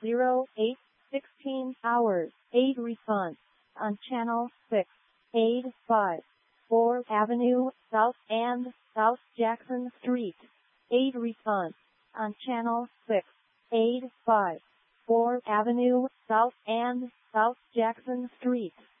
08:16 hours. Aid response on Channel 6. Aid 5. 4 Avenue, South and South Jackson Street. Aid response on Channel 6. Aid 5. 4 Avenue, South and South Jackson Street.